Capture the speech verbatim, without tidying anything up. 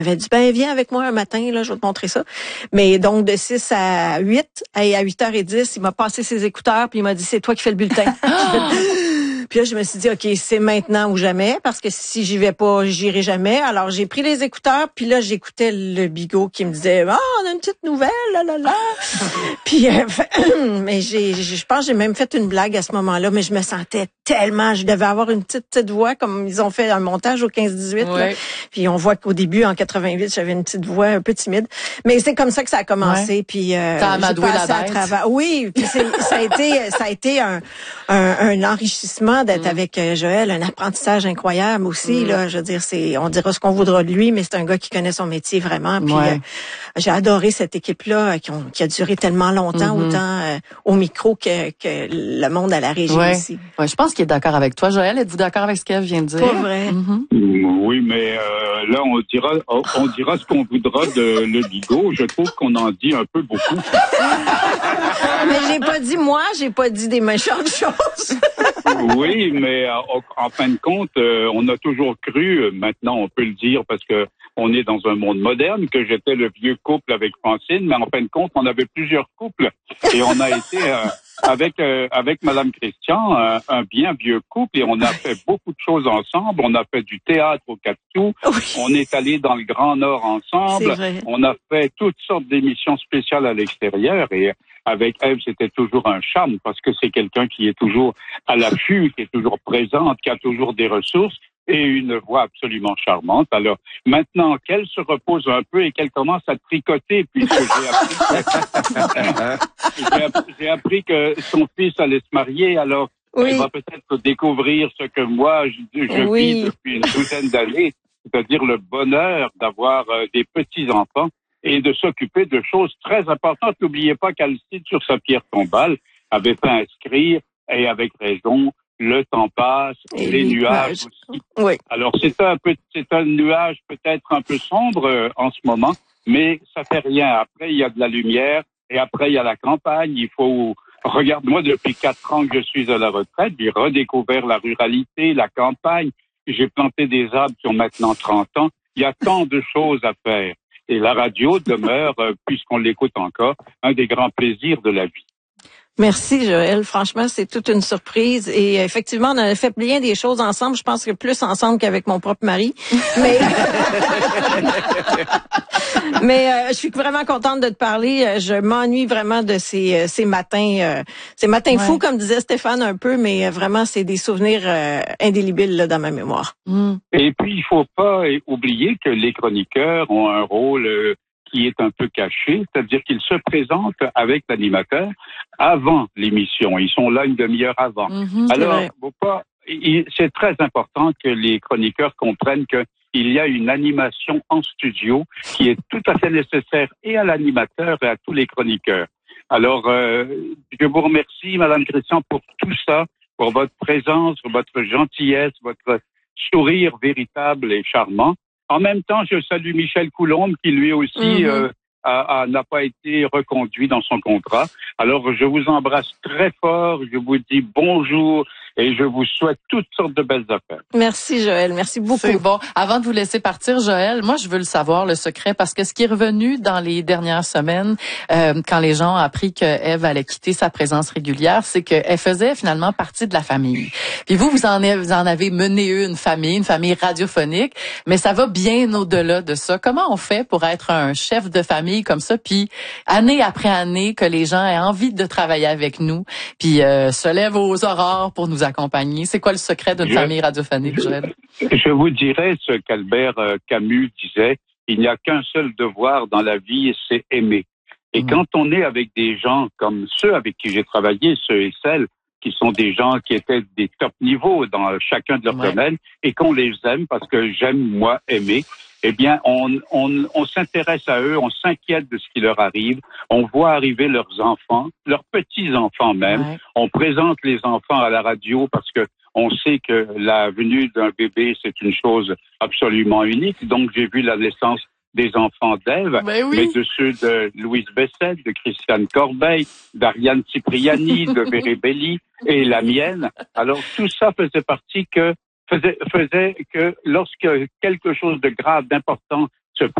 avait dit, ben, viens avec moi un matin, là, je vais te montrer ça. Mais donc, de six à huit, et à huit heures dix, il m'a passé ses écouteurs, puis il m'a dit, c'est toi qui fais le bulletin. Puis là, je me suis dit, OK, c'est maintenant ou jamais, parce que si j'y vais pas, j'irai jamais. Alors, j'ai pris les écouteurs, puis là, j'écoutais le bigot qui me disait, ah, oh, on a une petite nouvelle, là, là, là. Puis, euh, mais j'ai, je pense que j'ai même fait une blague à ce moment-là, mais je me sentais tellement, je devais avoir une petite, petite voix, comme ils ont fait un montage au quinze dix-huit, ouais. là. Puis on voit qu'au début, en quatre-vingt-huit, j'avais une petite voix un peu timide. Mais c'est comme ça que ça a commencé. Ouais. Puis, euh, t'as amadoué la bête. À travers. Oui, puis c'est, ça a été, ça a été un, un, un enrichissement d'être mm. avec Joël, un apprentissage incroyable aussi. Mm. Là, je veux dire, c'est, on dira ce qu'on voudra de lui, mais c'est un gars qui connaît son métier vraiment. Puis ouais. euh, j'ai adoré cette équipe-là qui, ont, qui a duré tellement longtemps, mm-hmm. autant euh, au micro que, que le monde à la régie ouais. aussi. Ouais, je pense qu'il est d'accord avec toi. Joël, êtes-vous d'accord avec ce qu'elle vient de dire? Pas vrai. Mm-hmm. Oui, mais euh, là, on dira, on dira ce qu'on voudra de le bigot. Je trouve qu'on en dit un peu beaucoup. Mais j'ai pas dit moi, j'ai pas dit des méchantes choses. Oui, mais euh, en fin de compte, euh, on a toujours cru, maintenant on peut le dire parce que on est dans un monde moderne, que j'étais le vieux couple avec Francine, mais en fin de compte, on avait plusieurs couples et on a été euh, avec euh, avec Madame Christian un, un bien vieux couple et on a fait beaucoup de choses ensemble. On a fait du théâtre au Cap-Cou, oui. On est allé dans le Grand Nord ensemble, on a fait toutes sortes d'émissions spéciales à l'extérieur et avec Ève, c'était toujours un charme parce que c'est quelqu'un qui est toujours à l'affût, qui est toujours présente, qui a toujours des ressources et une voix absolument charmante. Alors, maintenant qu'elle se repose un peu et qu'elle commence à tricoter, puisque j'ai appris, j'ai appris, j'ai appris que son fils allait se marier, alors oui. Elle va peut-être découvrir ce que moi, je, je oui. vis depuis une douzaine d'années, c'est-à-dire le bonheur d'avoir euh, des petits-enfants et de s'occuper de choses très importantes. N'oubliez pas qu'Alcide, sur sa pierre tombale, avait fait inscrire, et avec raison, le temps passe, et les nuages aussi. Oui. Alors, c'est un peu, c'est un nuage peut-être un peu sombre euh, en ce moment, mais ça fait rien. Après, il y a de la lumière, et après, il y a la campagne. Il faut, regarde, moi, depuis quatre ans que je suis à la retraite, j'ai redécouvert la ruralité, la campagne. J'ai planté des arbres qui ont maintenant trente ans. Il y a tant de choses à faire. Et la radio demeure, euh, puisqu'on l'écoute encore, un des grands plaisirs de la vie. Merci Joël, franchement c'est toute une surprise et effectivement on a fait bien des choses ensemble, je pense que plus ensemble qu'avec mon propre mari, mais mais euh, je suis vraiment contente de te parler, je m'ennuie vraiment de ces ces matins euh, ces matins ouais. fous comme disait Stéphane un peu, mais vraiment c'est des souvenirs euh, indélébiles là, dans ma mémoire. Mm. Et puis il faut pas oublier que les chroniqueurs ont un rôle euh, qui est un peu caché, c'est-à-dire qu'ils se présentent avec l'animateur avant l'émission. Ils sont là une demi-heure avant. Mm-hmm, Alors, faut pas, il, c'est très important que les chroniqueurs comprennent que il y a une animation en studio qui est tout à fait nécessaire et à l'animateur et à tous les chroniqueurs. Alors, euh, je vous remercie, Madame Christian, pour tout ça, pour votre présence, votre gentillesse, votre sourire véritable et charmant. En même temps, je salue Michel Coulombe qui lui aussi mm-hmm. euh, a, a, n'a pas été reconduit dans son contrat. Alors, je vous embrasse très fort, je vous dis bonjour et je vous souhaite toutes sortes de belles affaires. Merci Joël, merci beaucoup. C'est bon. Avant de vous laisser partir, Joël, moi je veux le savoir, le secret, parce que ce qui est revenu dans les dernières semaines, euh, quand les gens ont appris que Ève allait quitter sa présence régulière, c'est qu'elle faisait finalement partie de la famille. Puis vous, vous en avez, vous en avez mené une famille, une famille radiophonique, mais ça va bien au-delà de ça. Comment on fait pour être un chef de famille comme ça, puis année après année, que les gens aient envie de travailler avec nous, puis euh, se lèvent aux aurores pour nous accompagner? C'est quoi le secret d'une je, famille radiophonique, Joël? Je vous dirais ce qu'Albert Camus disait, il n'y a qu'un seul devoir dans la vie, c'est aimer. Et mmh. quand on est avec des gens comme ceux avec qui j'ai travaillé, ceux et celles qui sont des gens qui étaient des top niveaux dans chacun de leurs ouais. domaines, et qu'on les aime parce que j'aime, moi, aimer, eh bien, on, on, on s'intéresse à eux, on s'inquiète de ce qui leur arrive, on voit arriver leurs enfants, leurs petits-enfants même, ouais. on présente les enfants à la radio parce que on sait que la venue d'un bébé, c'est une chose absolument unique, donc j'ai vu la naissance des enfants d'Ève, mais, oui. mais de ceux de Louise Besset, de Christiane Corbeil, d'Ariane Cipriani, de Véré Belli et la mienne. Alors tout ça faisait partie que faisait, faisait que lorsque quelque chose de grave, d'important